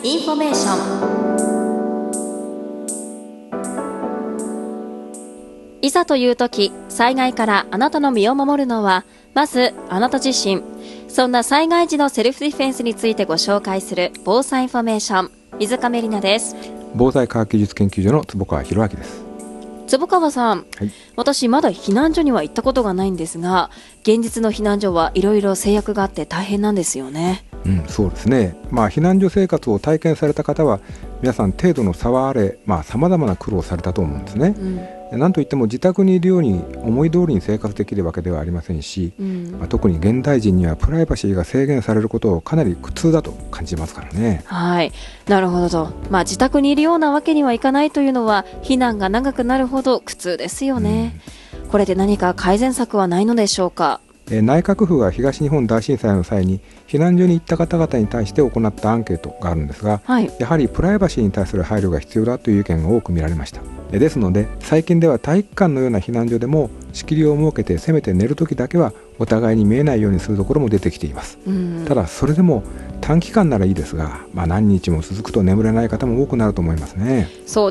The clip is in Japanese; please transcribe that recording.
インフォメーション。いざという時、災害からあなたの身を守るのはまずあなた自身。そんな災害時のセルフディフェンスについてご紹介する防災インフォメーション、水亀里奈です。 防災科学技術研究所の坪川博明です。 坪川さん、 はい、 私まだ避難所には行ったことがないんですが、現実の避難所はいろいろ制約があって大変なんですよね。 そうですね。避難所生活を体験された方は皆さん程度の差はあれ、様々な苦労をされたと思うんですね。なんといっても自宅にいるように思い通りに生活できるわけではありませんし、特に現代人にはプライバシーが制限されることをかなり苦痛だと感じますからね。 はい、なるほどと、自宅にいるようなわけにはいかないというのは避難が長くなるほど苦痛ですよね。これで何か改善策はないのでしょうか。 内閣府が東日本大震災の際に避難所に行った方々に対して行ったアンケートがあるんですが、やはりプライバシーに対する配慮が必要だという意見が多く見られました。ですので最近では体育館のような避難所でも仕切りを設けて、せめて寝るときだけはお互いに見えないようにするところも出てきています。ただそれでも短期間ならいいですが、何日も続くと眠れない方も多くなると思いますね。 そう